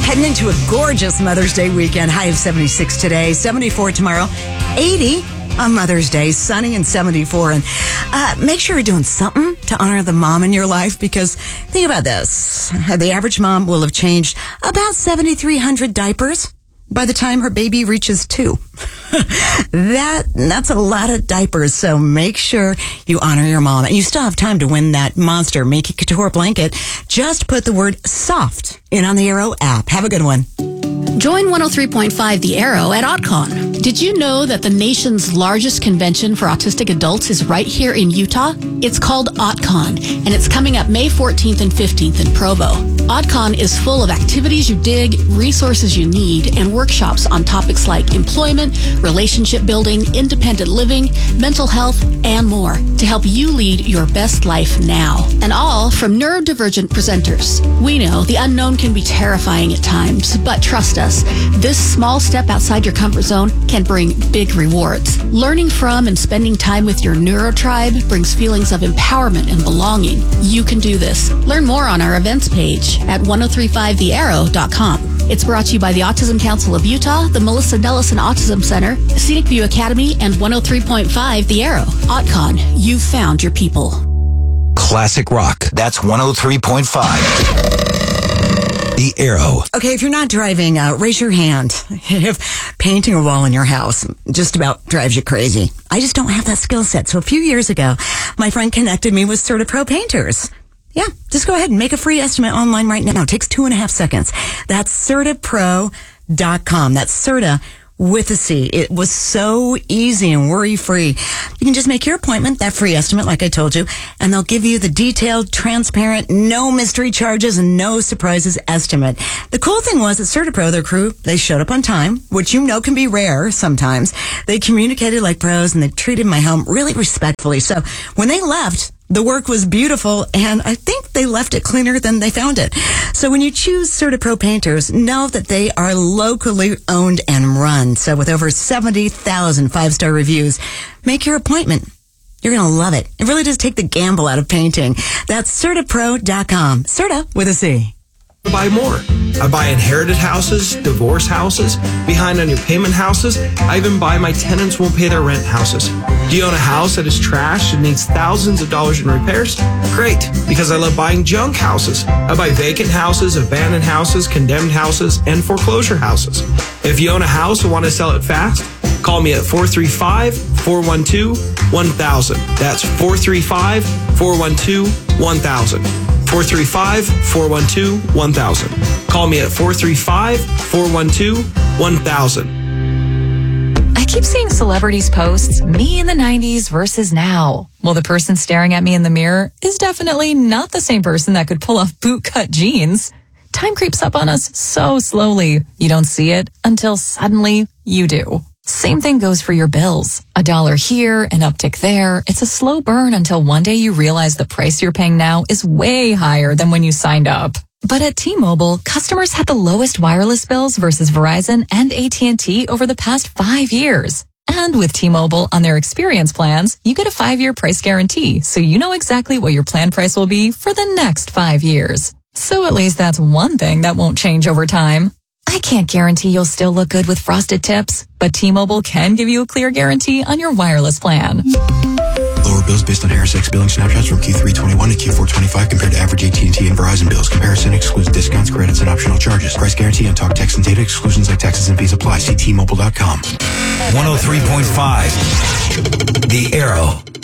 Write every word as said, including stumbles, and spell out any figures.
Heading into a gorgeous Mother's Day weekend. High of seventy-six today, seventy-four tomorrow, eighty on Mother's Day, sunny and seventy-four. And uh, make sure you're doing something to honor the mom in your life, because think about this. The average mom will have changed about seventy-three hundred diapers by the time her baby reaches two. that That's a lot of diapers, so make sure you honor your mom. And you still have time to win that monster Makey Couture blanket. Just put the word soft in on the Arrow app. Have a good one. Join one oh three point five The Arrow at AutoCon. Did you know that the nation's largest convention for autistic adults is right here in Utah? It's called AutoCon, and it's coming up May fourteenth and fifteenth in Provo. AutoCon is full of activities you dig, resources you need, and workshops on topics like employment, relationship building, independent living, mental health, and more to help you lead your best life now. And all from neurodivergent presenters. We know the unknown can be terrifying at times, but trust us, this small step outside your comfort zone can bring big rewards. Learning from and spending time with your neurotribe brings feelings of empowerment and belonging. You can do this. Learn more on our events page at ten thirty-five the arrow dot com. It's brought to you by the Autism Council of Utah, the Melissa Dellison Autism Center, Scenic View Academy, and one oh three point five The Arrow. AutoCon, you've found your people. Classic rock. That's one oh three point five. The Arrow. Okay, if you're not driving, uh, raise your hand. If painting a wall in your house just about drives you crazy. I just don't have that skill set. So a few years ago, my friend connected me with CertaPro painters. Yeah, just go ahead and make a free estimate online right now. It takes two and a half seconds. That's Certa Pro dot com. That's Certa with a C. It was so easy and worry-free. You can just make your appointment, that free estimate, like I told you, and they'll give you the detailed, transparent, no mystery charges and no surprises estimate. The cool thing was at CertaPro, their crew, they showed up on time, which you know can be rare sometimes. They communicated like pros, and they treated my home really respectfully. So when they left, the work was beautiful, and I think they left it cleaner than they found it. So when you choose CertaPro painters, know that they are locally owned and run. So with over seventy thousand five-star reviews, make your appointment. You're going to love it. It really does take the gamble out of painting. That's Certa Pro dot com. Certa with a C. I buy more. I buy inherited houses, divorce houses, behind on your payment houses. I even buy my tenants won't pay their rent houses. Do you own a house that is trashed and needs thousands of dollars in repairs? Great, because I love buying junk houses. I buy vacant houses, abandoned houses, condemned houses, and foreclosure houses. If you own a house and want to sell it fast, call me at four three five, four one two, one thousand. That's four three five, four one two, one thousand. four three five, four one two, one thousand. Call me at four three five, four one two, one thousand. I keep seeing celebrities post me in the nineties versus now. Well, the person staring at me in the mirror is definitely not the same person that could pull off bootcut jeans. Time creeps up on us so slowly. You don't see it until suddenly you do. Same thing goes for your bills. A dollar here, an uptick there. It's a slow burn until one day you realize the price you're paying now is way higher than when you signed up. But at T-Mobile, customers had the lowest wireless bills versus Verizon and A T and T over the past five years. And with T-Mobile on their experience plans, you get a five-year price guarantee, so you know exactly what your plan price will be for the next five years. So at least that's one thing that won't change over time. I can't guarantee you'll still look good with frosted tips, but T-Mobile can give you a clear guarantee on your wireless plan. Lower bills based on Harris X billing snapshots from Q three twenty-one to Q four twenty-five compared to average A T and T and Verizon bills. Comparison excludes discounts, credits, and optional charges. Price guarantee on talk, text, and data exclusions like taxes and fees apply. See T Mobile dot com. one oh three point five The Arrow.